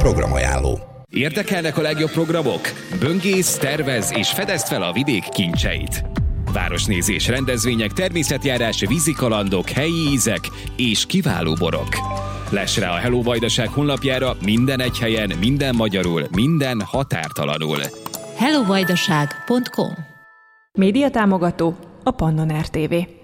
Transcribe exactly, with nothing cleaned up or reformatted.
Programajánló. Érdekelnek a legjobb programok? Böngész, tervez és fedezd fel a vidék kincseit. Városnézés, rendezvények, természetjárás, vízikalandok, helyi ízek és kiváló borok. Less rá a Hello Vajdaság honlapjára minden egy helyen, minden magyarul, minden határtalanul. hello vajdaság pont com. Média támogató a Pannon er té vé.